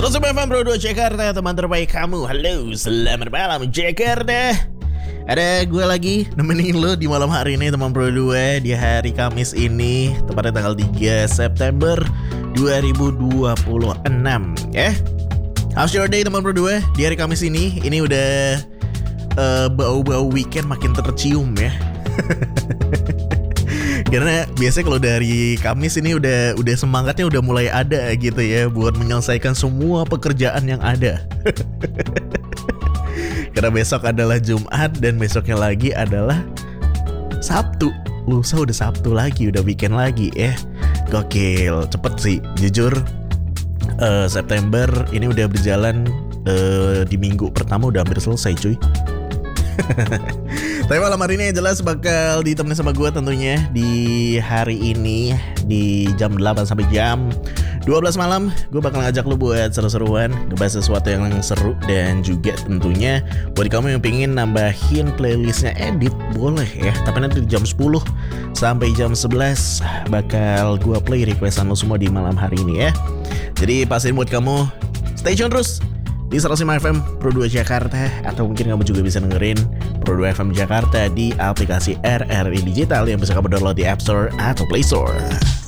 105 FM Pro 2 Jakarta, teman terbaik kamu. Halo, selamat malam Jakarta. Ada gue lagi nemenin lo di malam hari ini teman Pro 2. Di hari Kamis ini, tepatnya tanggal 3 September 2026 ya. How's your day teman Pro 2? Di hari Kamis ini udah bau-bau weekend makin tercium ya. Karena biasanya kalau dari Kamis ini udah semangatnya udah mulai ada gitu ya, buat menyelesaikan semua pekerjaan yang ada. Karena besok adalah Jumat dan besoknya lagi adalah Sabtu. Lusa udah Sabtu lagi, udah weekend lagi ya. Gokil, cepet sih jujur. September ini udah berjalan, di minggu pertama udah hampir selesai cuy. Tapi malam hari ini jelas bakal ditemenin sama gue tentunya di hari ini di jam 8 sampai jam 12 malam. Gue bakal ngajak lu buat seru-seruan, ngebahas sesuatu yang seru. Dan juga tentunya buat kamu yang pengen nambahin playlistnya Edit, boleh ya. Tapi nanti di jam 10 sampai jam 11 bakal gue play requestan lu semua di malam hari ini ya. Jadi pastiin buat kamu stay tune terus di 105 FM Pro 2 Jakarta. Atau mungkin kamu juga bisa dengerin Pro 2 FM Jakarta di aplikasi RRI Digital yang bisa kamu download di App Store atau Play Store.